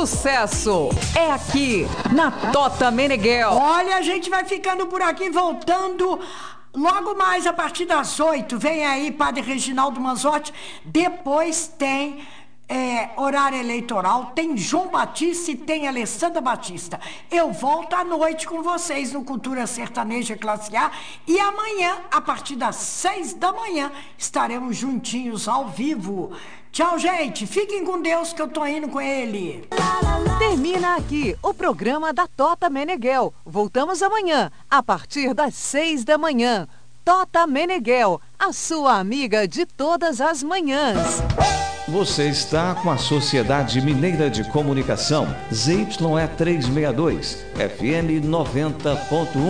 sucesso é aqui, na Tota Meneghel. Olha, a gente vai ficando por aqui, voltando logo mais a partir das 8. Vem aí Padre Reginaldo Manzotti. Depois tem horário eleitoral, tem João Batista e tem Alessandra Batista. Eu volto à noite com vocês no Cultura Sertaneja Classe A. E amanhã, a partir das 6 da manhã, estaremos juntinhos ao vivo. Tchau, gente. Fiquem com Deus que eu tô indo com ele. Termina aqui o programa da Tota Meneghel. Voltamos amanhã, a partir das 6 da manhã. Tota Meneghel, a sua amiga de todas as manhãs. Você está com a Sociedade Mineira de Comunicação, ZYE 362, FM 90.1.